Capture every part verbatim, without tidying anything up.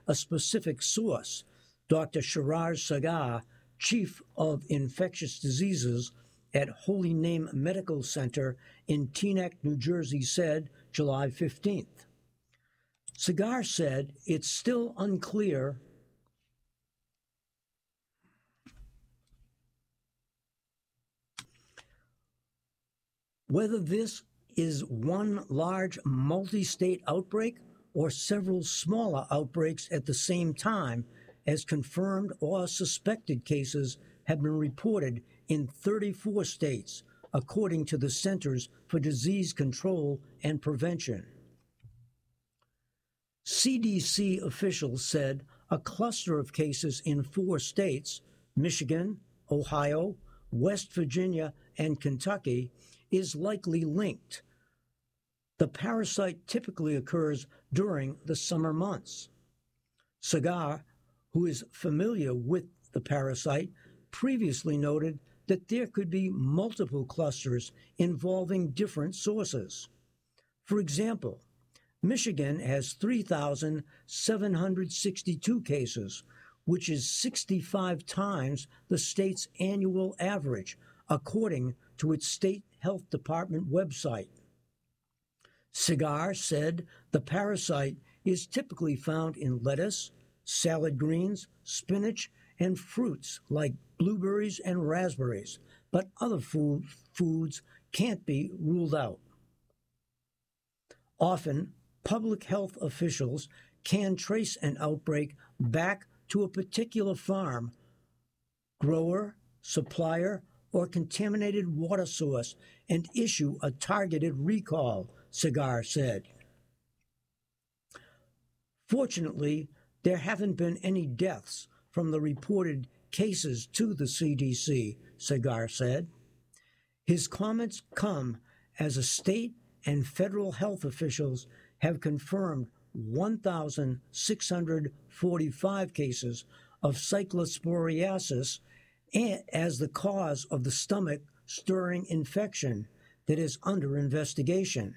a specific source. Doctor Siraj Sagar, chief of infectious diseases at Holy Name Medical Center in Teaneck, New Jersey, said July fifteenth. Sagar said it's still unclear whether this is one large multi-state outbreak or several smaller outbreaks at the same time, as confirmed or suspected cases have been reported in thirty-four states, according to the Centers for Disease Control and Prevention. C D C officials said a cluster of cases in four states, Michigan, Ohio, West Virginia, and Kentucky, is likely linked. The parasite typically occurs during the summer months. Sagar, who is familiar with the parasite, previously noted that there could be multiple clusters involving different sources. For example, Michigan has three thousand seven hundred sixty-two cases, which is sixty-five times the state's annual average, according to its state health department website. Sagar said the parasite is typically found in lettuce, salad greens, spinach, and fruits like blueberries and raspberries, but other food, foods can't be ruled out. Often, public health officials can trace an outbreak back to a particular farm, grower, supplier, or contaminated water source and issue a targeted recall, Sagar said. Fortunately, there haven't been any deaths from the reported cases to the C D C, Sagar said. His comments come as a state and federal health officials have confirmed one thousand six hundred forty-five cases of cyclosporiasis as the cause of the stomach-stirring infection that is under investigation.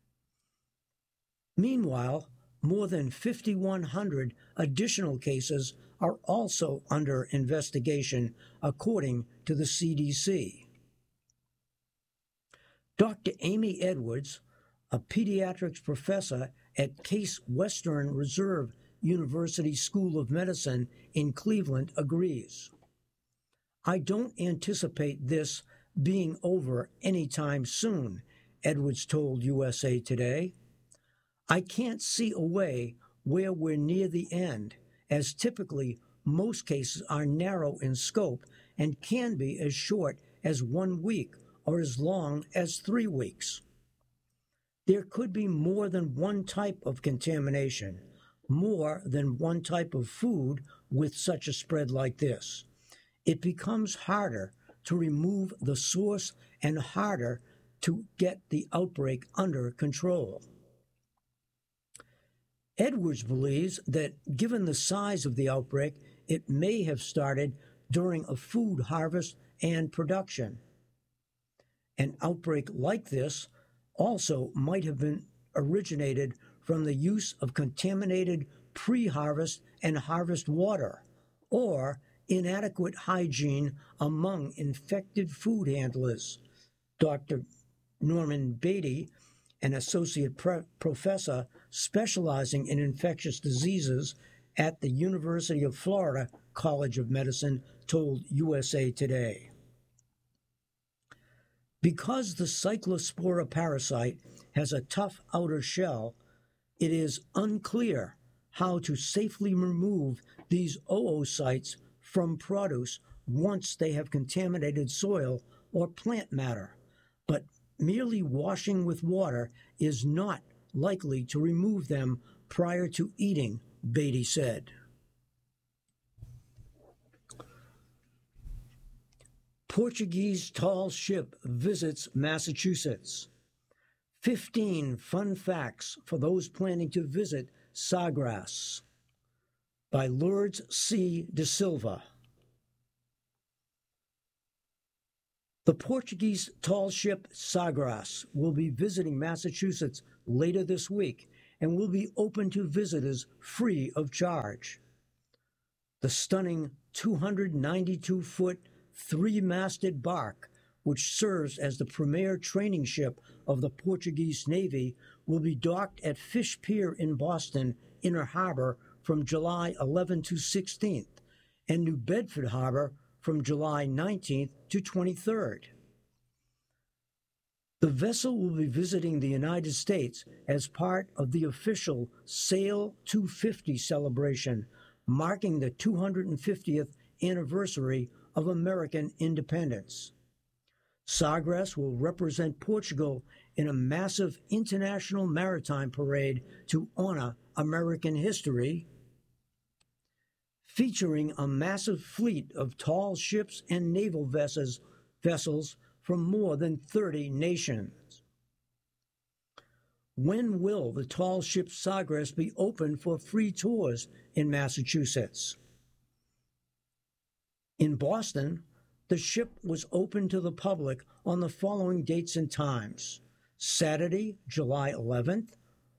Meanwhile, more than five thousand one hundred additional cases are also under investigation, according to the C D C. Doctor Amy Edwards, a pediatrics professor at Case Western Reserve University School of Medicine in Cleveland, agrees. I don't anticipate this being over anytime soon, Edwards told U S A Today. I can't see a way where we're near the end, as typically most cases are narrow in scope and can be as short as one week or as long as three weeks. There could be more than one type of contamination, more than one type of food with such a spread like this. It becomes harder to remove the source and harder to get the outbreak under control. Edwards believes that given the size of the outbreak, it may have started during a food harvest and production. An outbreak like this also might have been originated from the use of contaminated pre-harvest and harvest water, or inadequate hygiene among infected food handlers. Doctor Norman Beatty, an associate pre- professor specializing in infectious diseases at the University of Florida College of Medicine, told U S A Today. Because the Cyclospora parasite has a tough outer shell, it is unclear how to safely remove these oocytes from produce once they have contaminated soil or plant matter, but merely washing with water is not likely to remove them prior to eating, Beatty said. Portuguese tall ship visits Massachusetts. fifteen fun facts for those planning to visit Sagres, by Lourdes C. de Silva. The Portuguese tall ship Sagres will be visiting Massachusetts later this week and will be open to visitors free of charge. The stunning two hundred ninety-two foot, three-masted bark, which serves as the premier training ship of the Portuguese Navy, will be docked at Fish Pier in Boston Inner Harbor from July eleventh to sixteenth, and New Bedford Harbor from July nineteenth to twenty-third. The vessel will be visiting the United States as part of the official Sail two fifty celebration, marking the two hundred fiftieth anniversary of American independence. Sagres will represent Portugal in a massive international maritime parade to honor American history, featuring a massive fleet of tall ships and naval vessels, vessels from more than thirty nations. When will the tall ship Sagres be open for free tours in Massachusetts? In Boston, the ship was open to the public on the following dates and times: Saturday, July eleventh,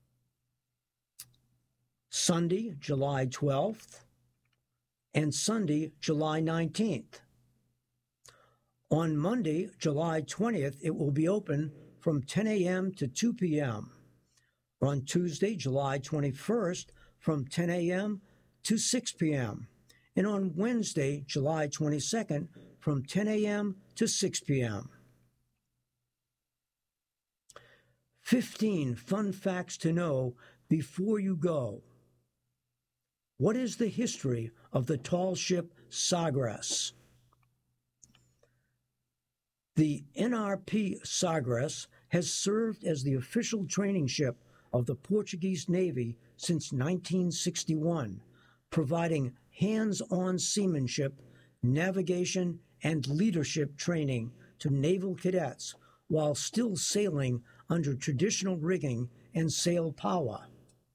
Sunday, July twelfth, and Sunday, July nineteenth. On Monday, July twentieth, it will be open from ten a.m. to two p.m. On Tuesday, July twenty-first, from ten a.m. to six p.m. And on Wednesday, July twenty-second, from ten a.m. to six p.m. fifteen fun facts to know before you go. What is the history of the tall ship Sagres? The N R P Sagres has served as the official training ship of the Portuguese Navy since nineteen sixty-one, providing hands-on seamanship, navigation, and leadership training to naval cadets while still sailing under traditional rigging and sail power.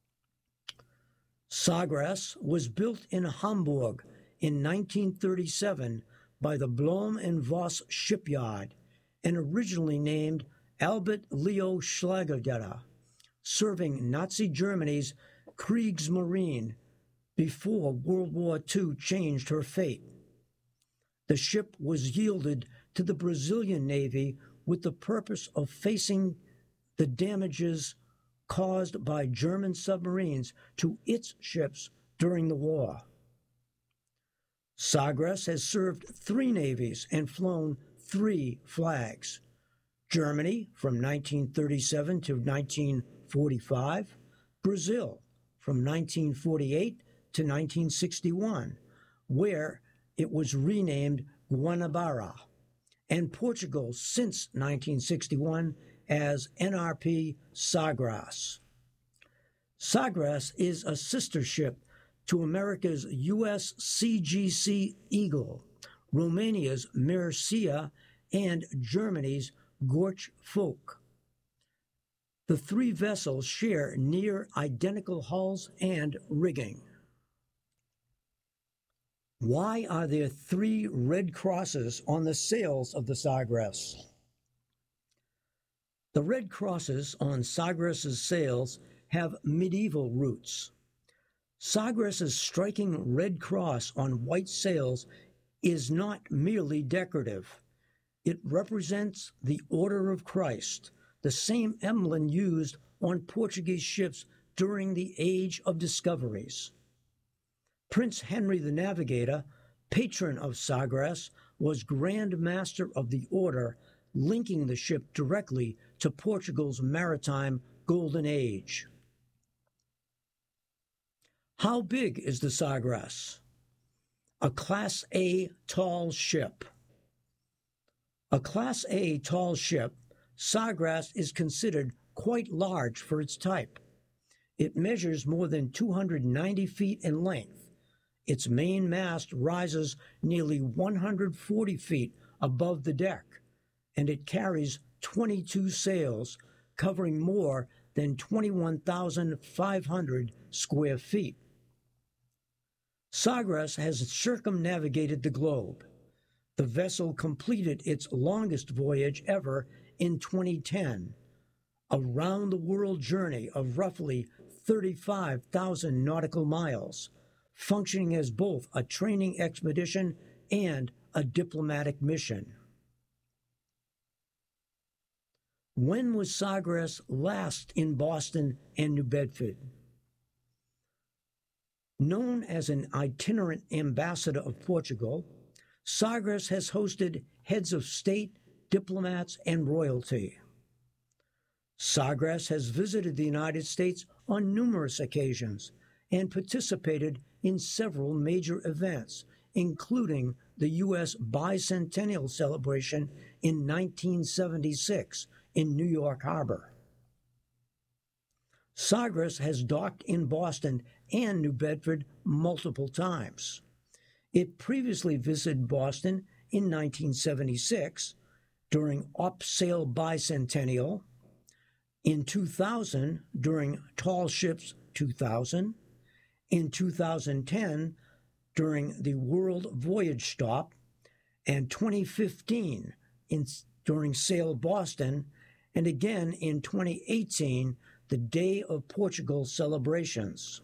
Sagres was built in Hamburg in nineteen thirty-seven by the Blohm and Voss shipyard and originally named Albert Leo Schlagerdetta, serving Nazi Germany's Kriegsmarine before World War Two changed her fate. The ship was yielded to the Brazilian Navy with the purpose of facing the damages caused by German submarines to its ships during the war. Sagres has served three navies and flown three flags: Germany from nineteen thirty-seven to nineteen forty-five, Brazil from nineteen forty-eight to nineteen sixty-one, where it was renamed Guanabara, and Portugal since nineteen sixty-one as N R P Sagres. Sagres is a sister ship to America's U S C G C Eagle, Romania's Mircea, and Germany's Gorch Foch. The three vessels share near identical hulls and rigging. Why are there three red crosses on the sails of the Sagres? The red crosses on Sagres' sails have medieval roots. Sagres' striking red cross on white sails is not merely decorative. It represents the Order of Christ, the same emblem used on Portuguese ships during the Age of Discoveries. Prince Henry the Navigator, patron of Sagres, was Grand Master of the Order, linking the ship directly to Portugal's maritime golden age. How big is the Sagres? A Class A tall ship. A Class A tall ship, Sagres is considered quite large for its type. It measures more than two hundred ninety feet in length. Its main mast rises nearly one hundred forty feet above the deck, and it carries twenty-two sails, covering more than twenty-one thousand five hundred square feet. Sagres has circumnavigated the globe. The vessel completed its longest voyage ever in twenty ten, a round-the-world journey of roughly thirty-five thousand nautical miles, functioning as both a training expedition and a diplomatic mission. When was Sagres last in Boston and New Bedford? Known as an itinerant ambassador of Portugal, Sagres has hosted heads of state, diplomats, and royalty. Sagres has visited the United States on numerous occasions and participated in several major events, including the U S bicentennial celebration in nineteen seventy-six in New York Harbor. Sagres has docked in Boston and New Bedford multiple times. It previously visited Boston in nineteen seventy-six during Opsahl Bicentennial, in two thousand during Tall Ships two thousand, in two thousand ten during the World Voyage Stop, and twenty fifteen in, during Sail Boston, and again in twenty eighteen, the Day of Portugal celebrations.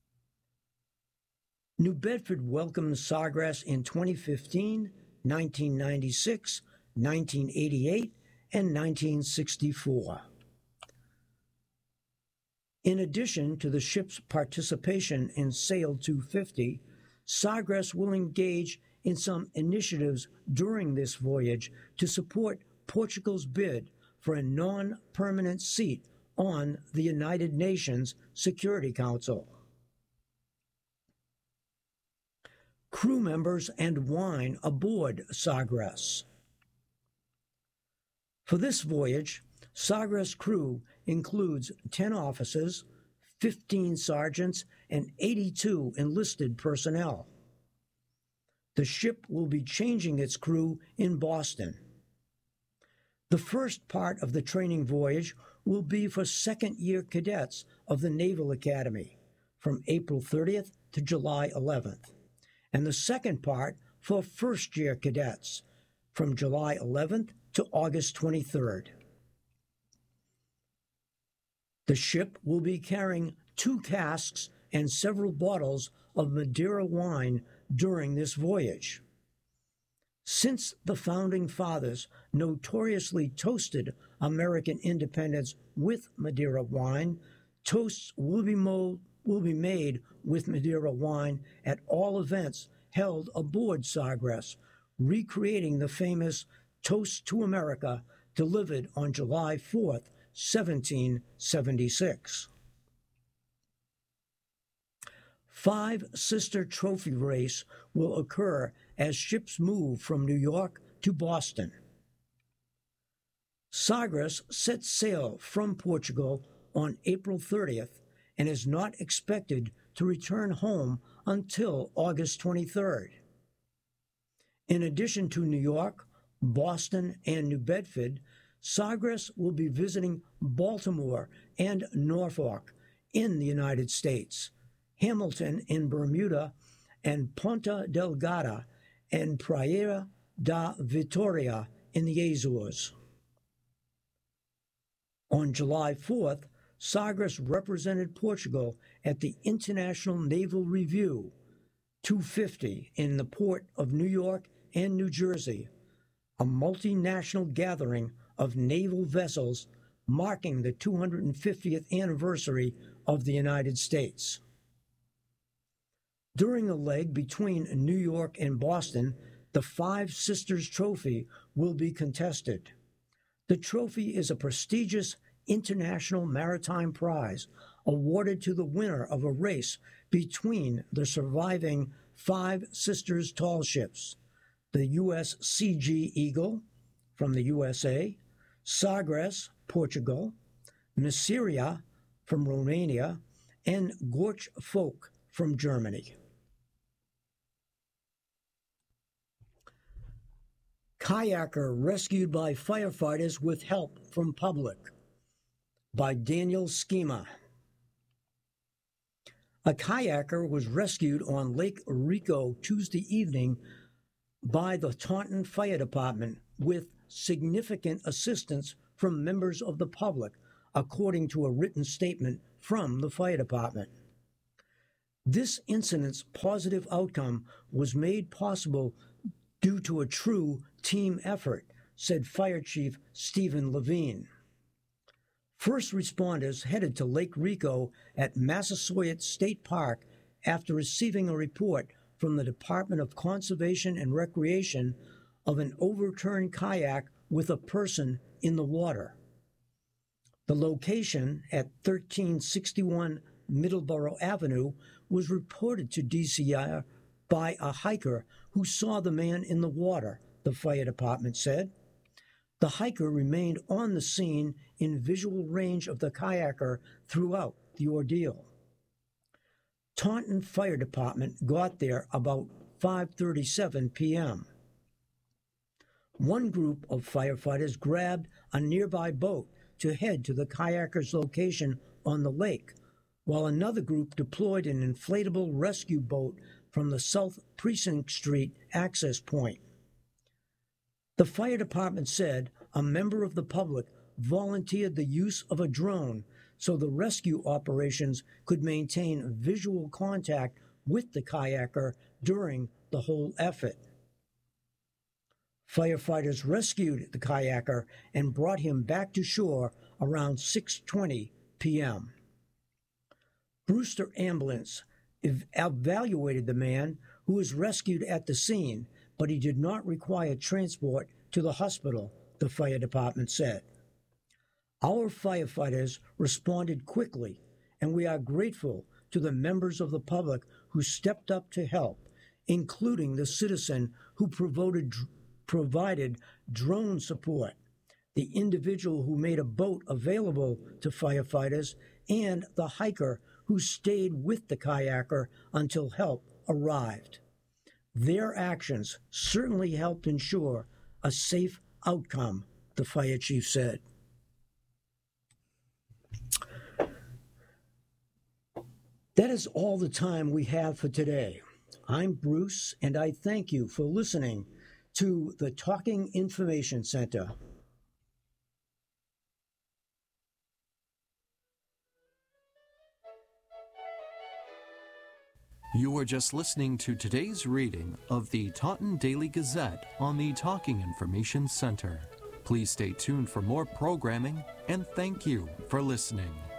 New Bedford welcomed Sagres in twenty fifteen, nineteen ninety-six, nineteen eighty-eight, and nineteen sixty-four. In addition to the ship's participation in Sail two fifty, Sagres will engage in some initiatives during this voyage to support Portugal's bid for a non-permanent seat on the United Nations Security Council. Crew members and wine aboard Sagres. For this voyage, Sagres crew includes ten officers, fifteen sergeants, and eighty-two enlisted personnel. The ship will be changing its crew in Boston. The first part of the training voyage will be for second-year cadets of the Naval Academy from April thirtieth to July eleventh, and the second part for first-year cadets from July eleventh to August twenty-third. The ship will be carrying two casks and several bottles of Madeira wine during this voyage. Since the Founding Fathers notoriously toasted American independence with Madeira wine, toasts will be, mo- will be made with Madeira wine at all events held aboard Sagres, recreating the famous Toast to America delivered on July fourth, seventeen seventy-six. Five Sister Trophy Race will occur as ships move from New York to Boston. Sagres sets sail from Portugal on April thirtieth and is not expected to return home until August twenty-third. In addition to New York, Boston, and New Bedford, Sagres will be visiting Baltimore and Norfolk in the United States, Hamilton in Bermuda, and Ponta Delgada and Praia da Vitória in the Azores. On July fourth, Sagres represented Portugal at the International Naval Review two fifty in the port of New York and New Jersey, a multinational gathering of naval vessels marking the two hundred fiftieth anniversary of the United States. During the leg between New York and Boston, the Five Sisters Trophy will be contested. The trophy is a prestigious international maritime prize awarded to the winner of a race between the surviving Five Sisters tall ships, the U S C G Eagle from the U S A, Sagres, Portugal, Messiria from Romania, and Gorch Foch from Germany. Kayaker rescued by firefighters with help from public, by Daniel Schema. A kayaker was rescued on Lake Rico Tuesday evening by the Taunton Fire Department with significant assistance from members of the public, according to a written statement from the fire department. This incident's positive outcome was made possible due to a true team effort, said Fire Chief Stephen Levine. First responders headed to Lake Rico at Massasoit State Park after receiving a report from the Department of Conservation and Recreation of an overturned kayak with a person in the water. The location at thirteen sixty-one Middleborough Avenue was reported to D C R by a hiker who saw the man in the water, the fire department said. The hiker remained on the scene in visual range of the kayaker throughout the ordeal. Taunton Fire Department got there about five thirty-seven p.m. One group of firefighters grabbed a nearby boat to head to the kayaker's location on the lake, while another group deployed an inflatable rescue boat from the South Precinct Street access point. The fire department said a member of the public volunteered the use of a drone so the rescue operations could maintain visual contact with the kayaker during the whole effort. Firefighters rescued the kayaker and brought him back to shore around six twenty p.m. Brewster Ambulance ev- evaluated the man who was rescued at the scene, but he did not require transport to the hospital, the fire department said. Our firefighters responded quickly, and we are grateful to the members of the public who stepped up to help, including the citizen who provided, provided drone support, the individual who made a boat available to firefighters, and the hiker who stayed with the kayaker until help arrived. Their actions certainly helped ensure a safe outcome, the fire chief said. That is all the time we have for today. I'm Bruce, and I thank you for listening to the Talking Information Center. You were just listening to today's reading of the Taunton Daily Gazette on the Talking Information Center. Please stay tuned for more programming, and thank you for listening.